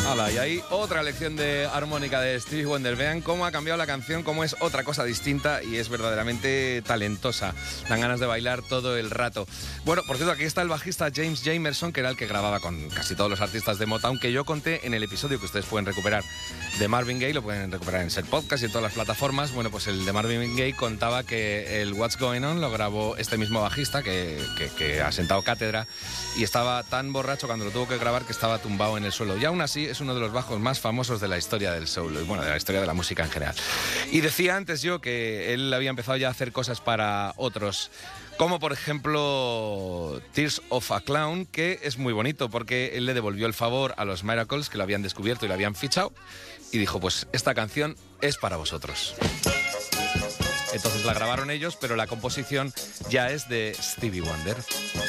Hala, y ahí otra lección de armónica de Stevie Wonder. Vean cómo ha cambiado la canción, cómo es otra cosa distinta y es verdaderamente talentosa. Dan ganas de bailar todo el rato. Bueno, por cierto, aquí está el bajista James Jamerson, que era el que grababa con casi todos los artistas de Motown, que yo conté en el episodio que ustedes pueden recuperar de Marvin Gaye, lo pueden recuperar en Set Podcast y en todas las plataformas. Bueno, pues el de Marvin Gaye contaba que el What's Going On lo grabó este mismo bajista que ha sentado cátedra y estaba tan borracho cuando lo tuvo que grabar que estaba tumbado en el suelo. Y aún así es uno de los bajos más famosos de la historia del soul, y bueno, de la historia de la música en general. Y decía antes yo que él había empezado ya a hacer cosas para otros, como por ejemplo Tears of a Clown, que es muy bonito porque él le devolvió el favor a los Miracles, que lo habían descubierto y lo habían fichado, y dijo, pues esta canción es para vosotros. Entonces la grabaron ellos, pero la composición ya es de Stevie Wonder.